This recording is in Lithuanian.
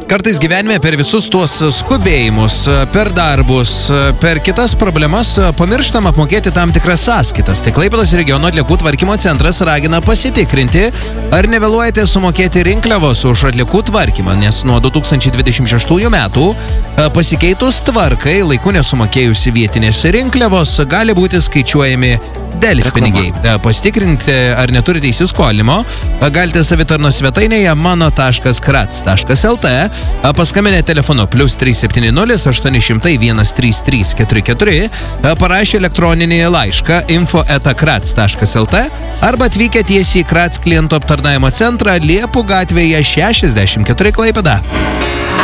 Kartais gyvenime per visus tuos skubėjimus, per darbus, per kitas problemas pamirštam apmokėti tam tikras sąskaitas. Tai Klaipėdos regiono atliekų tvarkymo centras ragina pasitikrinti, ar nevėluojate sumokėti rinkliavos už atliekų tvarkymą, nes nuo 2026 metų pasikeitus tvarkai laiku nesumokėjusi vietinės rinkliavos gali būti skaičiuojami delspinigiai. Pasitikrinti, ar neturite įsiskolinimo, galite savitarnos svetainėje mano.krats.lt, paskambinę telefonu +370 800 13344, parašę elektroninį laišką info@krats.lt arba atvykę tiesiai į Krats klientų aptarnavimo centrą Liepų gatvėje 64 Klaipėda.